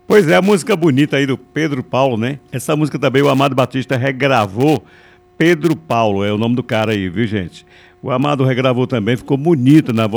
Pois é, a música bonita aí do Pedro Paulo, né? Essa música também o Amado Batista regravou. Pedro Paulo é o nome do cara aí, viu, gente? O Amado regravou também, ficou bonito na voz